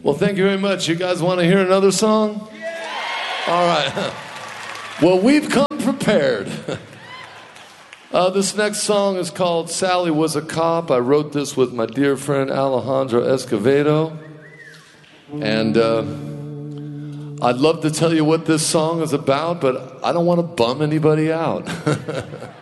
Well, thank you very much. You guys want to hear another song? Yeah. All right. Well, we've come prepared. This next song is called Sally Was a Cop. I wrote this with my dear friend Alejandro Escovedo. And I'd love to tell you what this song is about, but I don't want to bum anybody out.